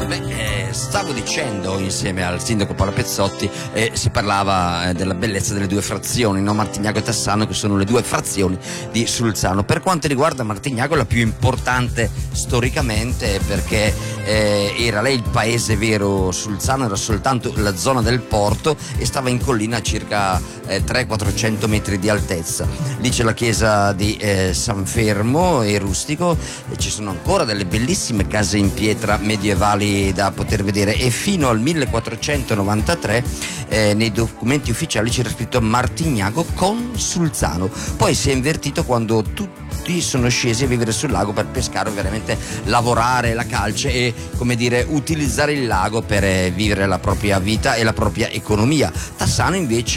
Stavo dicendo insieme al sindaco Paolo Pezzotti, si parlava della bellezza delle due frazioni, no? Martignago e Tassano, che sono le due frazioni di Sulzano. Per quanto riguarda Martignago, la più importante storicamente, perché era lei il paese vero. Sulzano era soltanto la zona del porto e stava in collina a circa 300-400 metri di altezza. Lì c'è la chiesa di San Fermo e rustico, e ci sono ancora delle bellissime case in pietra medievali da poter vedere, e fino al 1493 nei documenti ufficiali c'era scritto Martignago con Sulzano. Poi si è invertito quando tutti sono scesi a vivere sul lago per pescare, veramente lavorare la calce e, come dire, utilizzare il lago per vivere la propria vita e la propria economia. Tassano invece